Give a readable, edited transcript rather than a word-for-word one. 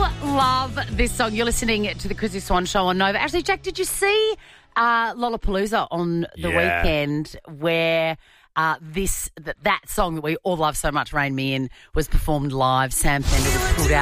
love this song. You're listening to the Chrissy Swan Show on Nova. Actually, Jack, did you see Lollapalooza on the weekend where that song that we all love so much, Rain Me In, was performed live? Sam Fender was pulled out.